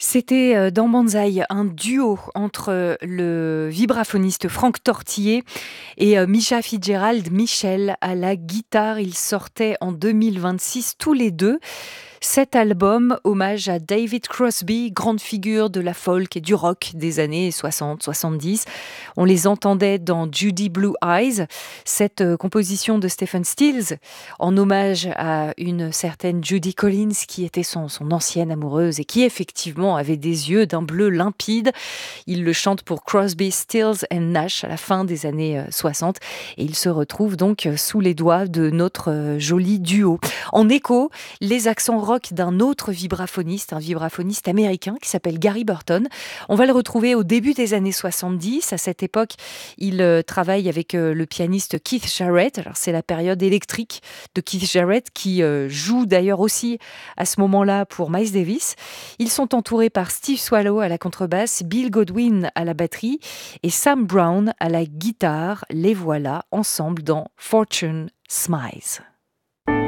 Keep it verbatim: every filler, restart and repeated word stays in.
C'était, heu, dans Banzai, un duo entre le vibraphoniste Franck Tortiller et heu, Misha Fitzgerald, Michel à la guitare. Ils sortaient en deux mille vingt-six tous les deux cet album, hommage à David Crosby, grande figure de la folk et du rock des années soixante soixante-dix. On les entendait dans Judy Blue Eyes, cette euh, composition de Stephen Stills, en hommage à une certaine Judy Collins qui était son, son ancienne amoureuse et qui effectivement avait des yeux d'un bleu limpide. Il le chante pour Crosby, Stills and Nash à la fin des années euh, soixante et il se retrouve donc euh, sous les doigts de notre euh, joli duo. En écho, les accents rock d'un autre vibraphoniste, un vibraphoniste américain qui s'appelle Gary Burton. On va le retrouver au début des années soixante-dix. À cette époque, il euh, travaille avec euh, le pianiste Keith Jarrett. Alors, c'est la période électrique de Keith Jarrett qui euh, joue d'ailleurs aussi à ce moment-là pour Miles Davis. Ils sont entourés par Steve Swallow à la contrebasse, Bill Godwin à la batterie et Sam Brown à la guitare. Les voilà ensemble dans Fortune Smiles.